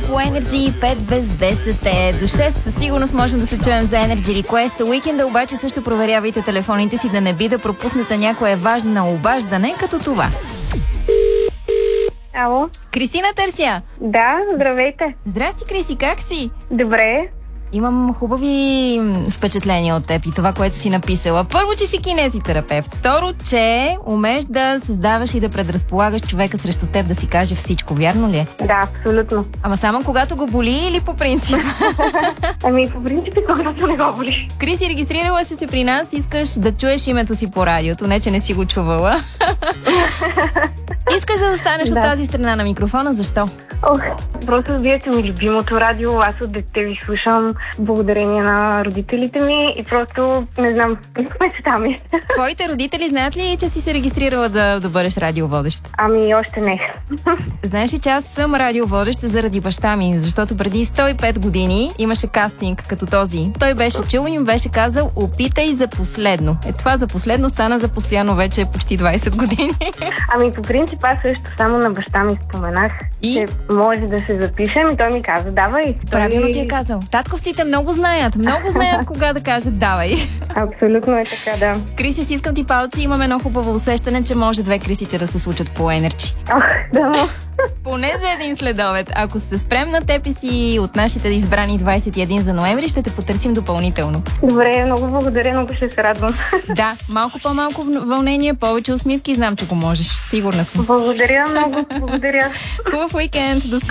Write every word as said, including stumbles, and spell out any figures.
по Energy, пет без десет е. До шест със сигурност можем да се чуем за Energy Request. Уикенда обаче също проверявайте телефоните си, да не би да пропуснете някое важно обаждане, като това. Ало? Кристина търся. Да, здравейте. Здрасти, Криси, как си? Добре. Имам хубави впечатления от теб и това, което си написала. Първо, че си кинезитерапевт. Второ, че умееш да създаваш и да предразполагаш човека срещу теб да си каже всичко. Вярно ли е? Да, абсолютно. Ама само когато го боли или по принцип? Ами по принцип и когато не го боли. Криси, регистрирала си се при нас, искаш да чуеш името си по радиото, не че не си го чувала. Искаш да застанеш Да. от тази страна на микрофона, защо? Ох, просто вие сте ми любимото радио. Аз от дете ви слушам благодарение на родителите ми и просто не знам, мечта ми. Твоите родители знаят ли, че си се регистрирала да, да бъдеш радиоводещ? Ами още не. Знаеш ли, че аз съм радиоводеща заради баща ми, защото преди сто и пет години имаше кастинг като този. Той беше чул и ми беше казал: опитай за последно. Е, това за последно стана за постоянно вече почти двайсет години. Ами по принцип аз също само на баща ми споменах, И? че може да се запишем и той ми каза давай. Правилно Той- ти е казал. Татковците много знаят, много знаят кога да кажат давай. Абсолютно е така, да. Криси, стискам ти палци, имам едно хубаво усещане, че може две Крисите да се случат по Energy. Ох, да, но... Поне за един следобед. Ако се спрем на теб и си от нашите избрани двайсет и един за ноември, ще те потърсим допълнително. Добре, много благодаря, много ще се радвам. Да, малко по-малко вълнение, повече усмивки, знам, че го можеш. Сигурна съм. Благодаря много, благодаря. Хубав уикенд! До